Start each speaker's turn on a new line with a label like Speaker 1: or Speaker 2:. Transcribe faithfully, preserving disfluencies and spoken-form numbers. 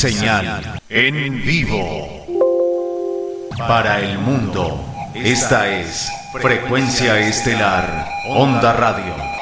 Speaker 1: señal, en vivo. Para el mundo, esta es Frecuencia Estelar, Onda Radio.